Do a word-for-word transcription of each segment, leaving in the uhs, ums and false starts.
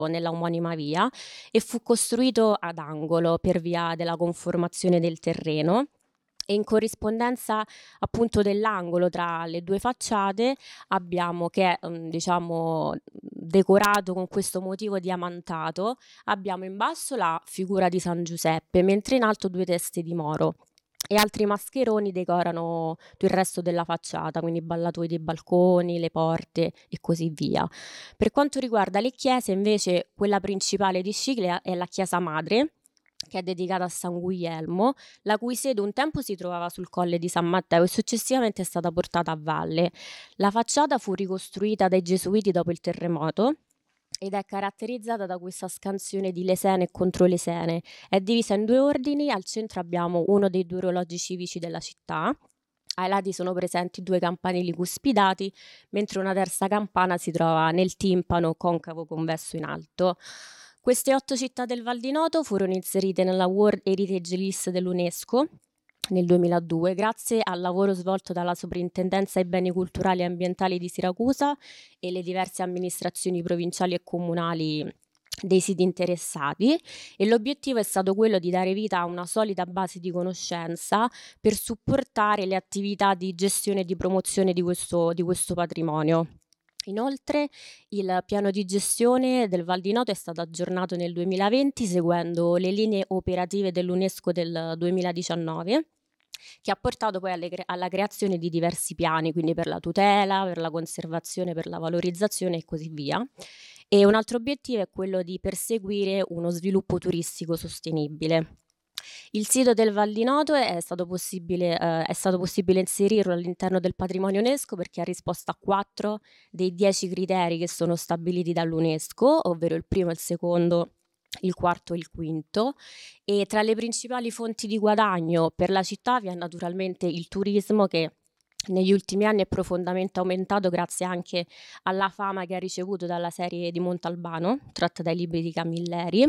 nella omonima via e fu costruito ad angolo per via della conformazione del terreno. E in corrispondenza appunto dell'angolo tra le due facciate abbiamo che è um, diciamo decorato con questo motivo diamantato, abbiamo in basso la figura di San Giuseppe, mentre in alto due teste di moro. E altri mascheroni decorano tutto il resto della facciata, quindi i ballatoi dei balconi, le porte e così via. Per quanto riguarda le chiese, invece, quella principale di Scicli è la chiesa madre, che è dedicata a San Guglielmo, la cui sede un tempo si trovava sul colle di San Matteo e successivamente è stata portata a valle. La facciata fu ricostruita dai gesuiti dopo il terremoto ed è caratterizzata da questa scansione di lesene e controlesene. È divisa in due ordini, al centro abbiamo uno dei due orologi civici della città, ai lati sono presenti due campanili cuspidati, mentre una terza campana si trova nel timpano concavo convesso in alto. Queste otto città del Val di Noto furono inserite nella World Heritage List dell'UNESCO nel duemiladue, grazie al lavoro svolto dalla Soprintendenza ai Beni Culturali e Ambientali di Siracusa e le diverse amministrazioni provinciali e comunali dei siti interessati, e l'obiettivo è stato quello di dare vita a una solida base di conoscenza per supportare le attività di gestione e di promozione di questo, di questo patrimonio. Inoltre il piano di gestione del Val di Noto è stato aggiornato nel duemilaventi seguendo le linee operative dell'UNESCO del duemiladiciannove, che ha portato poi alle cre- alla creazione di diversi piani, quindi per la tutela, per la conservazione, per la valorizzazione e così via. E un altro obiettivo è quello di perseguire uno sviluppo turistico sostenibile. Il sito del Val di Noto è stato possibile, eh, è stato possibile inserirlo all'interno del patrimonio UNESCO perché ha risposto a quattro dei dieci criteri che sono stabiliti dall'UNESCO, ovvero il primo, il secondo, il quarto e il quinto. E tra le principali fonti di guadagno per la città vi è naturalmente il turismo, che negli ultimi anni è profondamente aumentato grazie anche alla fama che ha ricevuto dalla serie di Montalbano, tratta dai libri di Camilleri.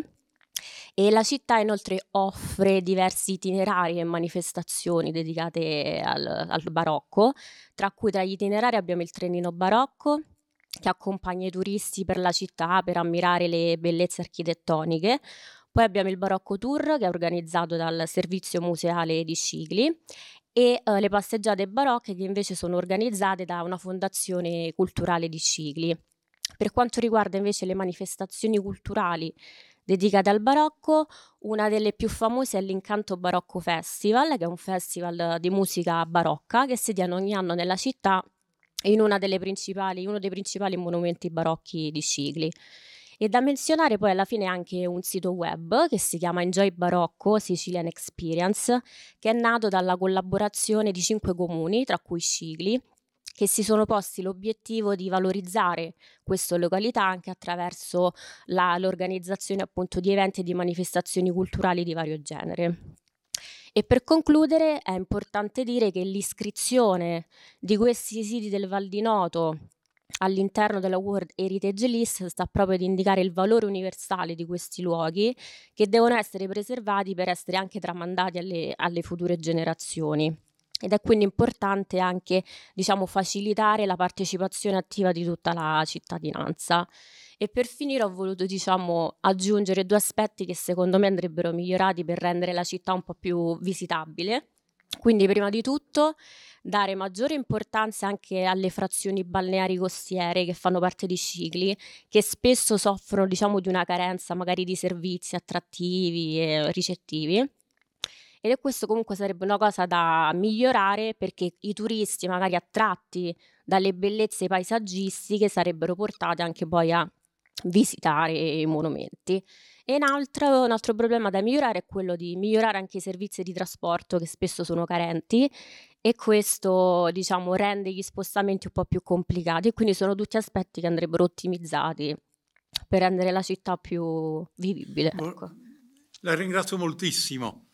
E la città inoltre offre diversi itinerari e manifestazioni dedicate al, al barocco, tra cui tra gli itinerari abbiamo il trenino barocco, che accompagna i turisti per la città per ammirare le bellezze architettoniche. Poi abbiamo il Barocco Tour, che è organizzato dal Servizio Museale di Scicli, e eh, le passeggiate barocche, che invece sono organizzate da una fondazione culturale di Scicli. Per quanto riguarda invece le manifestazioni culturali dedicate al barocco, una delle più famose è l'Incanto Barocco Festival, che è un festival di musica barocca che si tiene ogni anno nella città in una delle principali, uno dei principali monumenti barocchi di Scicli. E da menzionare poi alla fine anche un sito web che si chiama Enjoy Barocco Sicilian Experience, che è nato dalla collaborazione di cinque comuni, tra cui Scicli, che si sono posti l'obiettivo di valorizzare queste località anche attraverso la- l'organizzazione appunto di eventi e di manifestazioni culturali di vario genere. E per concludere è importante dire che l'iscrizione di questi siti del Val di Noto all'interno della World Heritage List sta proprio ad indicare il valore universale di questi luoghi, che devono essere preservati per essere anche tramandati alle, alle future generazioni. Ed è quindi importante anche, diciamo, facilitare la partecipazione attiva di tutta la cittadinanza. E per finire ho voluto, diciamo, aggiungere due aspetti che secondo me andrebbero migliorati per rendere la città un po' più visitabile. Quindi prima di tutto dare maggiore importanza anche alle frazioni balneari costiere che fanno parte di Scicli, che spesso soffrono, diciamo, di una carenza magari di servizi attrattivi e ricettivi. Ed è questo comunque sarebbe una cosa da migliorare, perché i turisti magari attratti dalle bellezze paesaggistiche sarebbero portati anche poi a visitare i monumenti. E un altro, un altro problema da migliorare è quello di migliorare anche i servizi di trasporto, che spesso sono carenti, e questo, diciamo, rende gli spostamenti un po' più complicati, e quindi sono tutti aspetti che andrebbero ottimizzati per rendere la città più vivibile, ecco. La ringrazio moltissimo.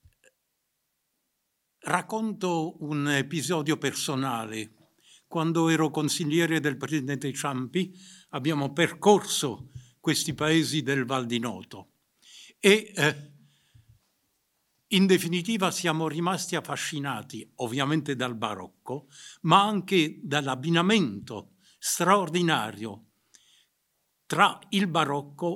Racconto un episodio personale. Quando ero consigliere del presidente Ciampi abbiamo percorso questi paesi del Val di Noto e eh, in definitiva siamo rimasti affascinati ovviamente dal barocco, ma anche dall'abbinamento straordinario tra il barocco